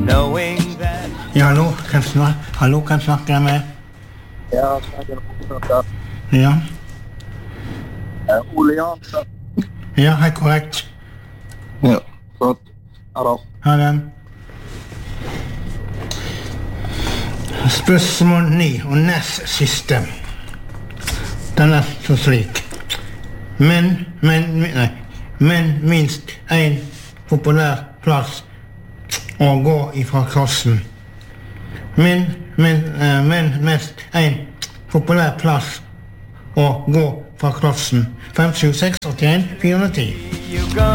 knowing that. Ja, hallo, kan snakke jeg med? Ja, Ja, Ole Jansson. ja, helt korrekt. Ja, flott. Ha det. Ha det. Spørsmål 9 og nest siste. Den er så slik. Men minst en populær plass å gå ifra klassen. Men mest en populær plass å gå fra klassen. 5, 7, 6, 81, 410.